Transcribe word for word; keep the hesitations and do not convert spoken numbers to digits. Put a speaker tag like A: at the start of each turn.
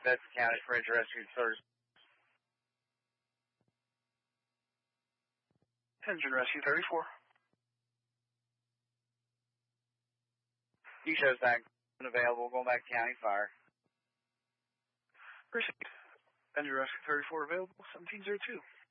A: That's County French Rescue Service.
B: Engine Rescue thirty-four.
A: You shows back available, going back to County Fire.
B: Received. Engine Rescue thirty-four available, seventeen oh two.